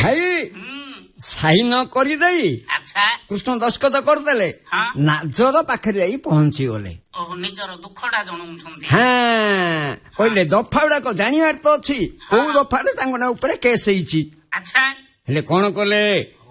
ଭାଇ ସାଇନ କରିଦେଇ ଆଚ୍ଛା କୃଷ୍ଣ ଦସ୍ତଖତ କରିଦେଲେ ହଁ। ନାଜର ପାଖରେ ଯାଇ ପହଞ୍ଚିଗଲେ। ଓହୋ ନିଜର ଦୁଃଖଟା ଜଣାଉଛନ୍ତି। ହଁ କହିଲେ ଦଫା ଗୁଡାକ ଜାଣିବାର ତ ଅଛି କୋଉ ଦଫାରେ ତାଙ୍କ ନାଁ ଉପରେ କେସ୍ ହେଇଛି। ଆଚ୍ଛା ହେଲେ କଣ କଲେ